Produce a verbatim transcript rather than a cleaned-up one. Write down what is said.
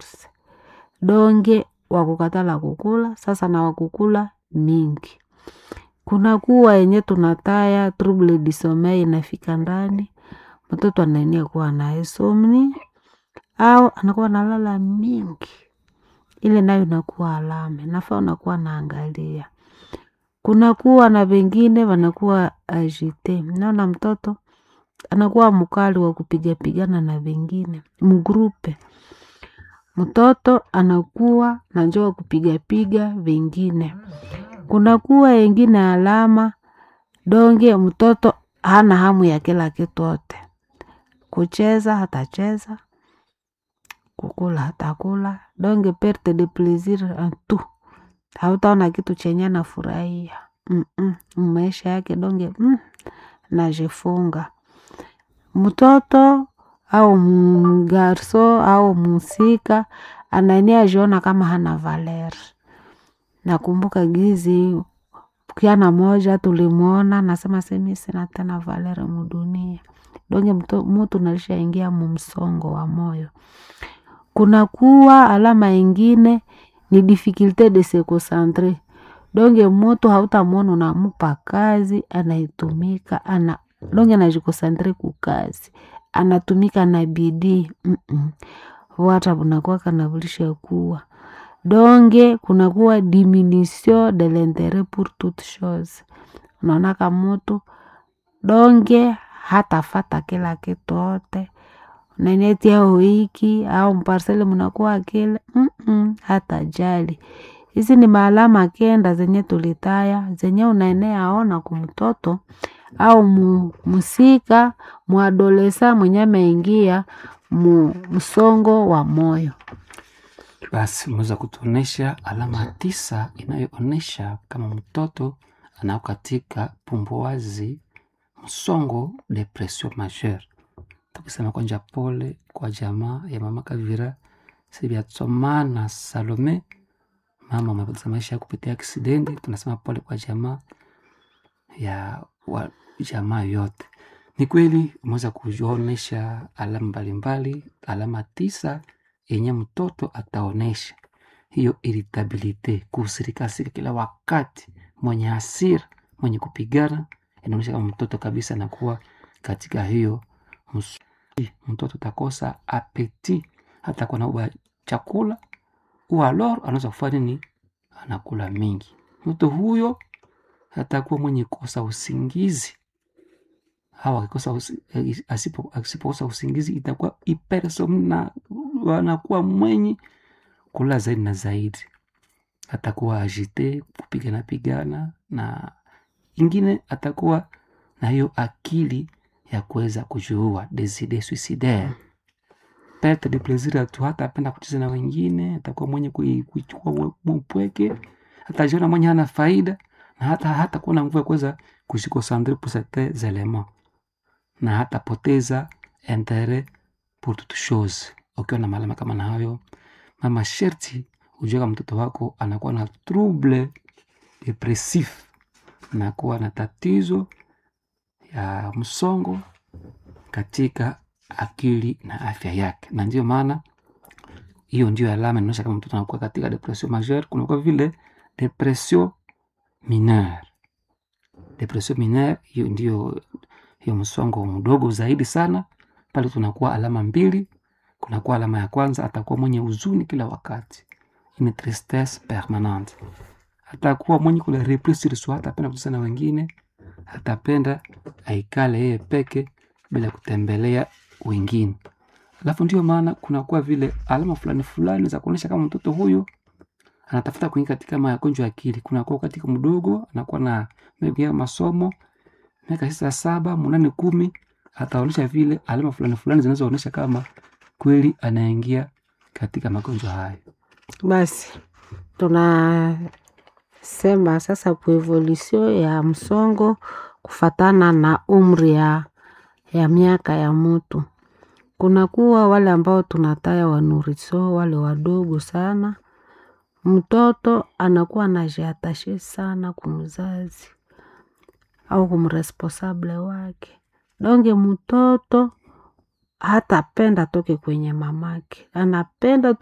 force. Donge wakukatala kukula, sasa na wakukula mingi. Kuna kuwa yenye tunataya trouble du sommeil inafika ndani. Mtoto anaenia kuwa na insomnia au anakuwa nalala mingi. Ile nayo inakuwa alama. Nafaa unakuwa naangalia. Kuna kuwa na wengine wanakuwa agite. Naona mtoto anakuwa mkali wa kupiga pigana na wengine. Mgrupe. Mtoto anakuwa na njoo kupiga piga wengine. Kuna kuwa wengine alama. Donge mtoto hana hamu ya kila kitu yote. Kucheza hatacheza. Kukula hatakula. Donge perte de plaisir tu. Hautaona kitu chenye anafurahia. Mm -mm. Maisha yake donge mm, najifunga. Mtoto au mgarso au musika anania jiona kama hana valer. Nakumbuka gizi kiana moja tulimuona nasema semi sina tena valer mudunia. Donge mtu, mtu nalisha ingia mumsongo wa moyo. Kuna kuwa alama ingine ni difficulté de se concentrer. Donge mtu hautamuona unamupa kazi anaitumika ana donge anajikosantre kukazi anatumika na bidii mm -mm. Wata bunakuwa kanabulisha kuwa donge kuna kuwa diminution de l'intérêt pour toute chose. Unaona kama mtu donge hata fata kila kitu yote naneti au hiki au mparcele mnakuwa kile mm -mm, hata jali. Hizi ni maalama kenda zenye tulitaya zenye unaenea ona kumtoto au mu, musika muadolesa mwenye ameingia mu, msongo wa moyo. Basi mweza kutuonesha alama tisa inayoonesha kama mtoto anao katika pumbuazi msongo depression majeure. Tukisema kwanja pole kwa jamaa ya mama Kavira Sibia Tsoma na Salome, mama amepoteza maisha kupitia aksidenti. Tunasema pole kwa jamaa ya wa jamaa yote. Ni kweli umeweza kuonesha alama mbalimbali, alama tisa yenye mtoto ataonesha. Hiyo irritabilite, kusirikasika kila wakati, mwenye hasira, mwenye kupigana, inaonesha kama mtoto kabisa anakuwa katika hiyo msu. Mtoto takosa apeti, hata kwa na chakula, ualor anaweza kufanya ni anakula mingi. Mtoto huyo hatakuwa mwenye kosa usingizi. Hawa kosa usi, asipo asipokosa usingizi itakuwa hypersomnia, anakuwa mwenye kula zaidi na zaidi. Atakuwa agite, kupigana pigana na ingine atakuwa na hiyo akili ya kuweza kujiua, des idées suicidaires. Perte de plaisir tu, hata apenda kucheza na wengine, atakuwa mwenye kuichukua mpweke, atajiona mwenye hana faida na hata hata kuwa na nguvu ya kuweza kujikoncentrer pour certains éléments. Na hata poteza intérêt pour toute chose. Ukiwa na malama kama na hayo, mama sherti ujue kama mtoto wako anakuwa na trouble depressif, anakuwa na tatizo ya msongo katika akili na afya yake. Na ndio maana hiyo ndio alama inaonyesha kama mtoto anakuwa katika depression majeure. Kuna kwa vile depression mineure. Depression mineure hiyo ndio hiyo msongo mdogo zaidi sana. Pale tunakuwa alama mbili. Kuna kwa alama ya kwanza atakuwa mwenye huzuni kila wakati, une tristesse permanente. Atakuwa mwenye kula repressir swa, atapenda kusana wengine, atapenda aikale yeye peke bila kutembelea wengine. Alafu ndio maana kuna kwa vile alama fulani fulani za kuonesha kama mtoto huyo anatafuta kuingia katika magonjwa ya akili. Kuna kwa katika mdogo anakuwa na maybe masomo miaka sita saba munane kumi, ataonesha vile alama fulani fulani zinazoonesha kama kweli anaingia katika magonjwa hayo. Basi tunasema sasa kuevolution ya msongo kufatana na umri ya, ya miaka ya mtu. Kuna kuwa wale ambao tunataya wanuriso, wale wadogo sana. Mtoto anakuwa anajiatashe sana kumzazi au kumresponsable wake. Donge mtoto hata penda toke kwenye mamake, anapenda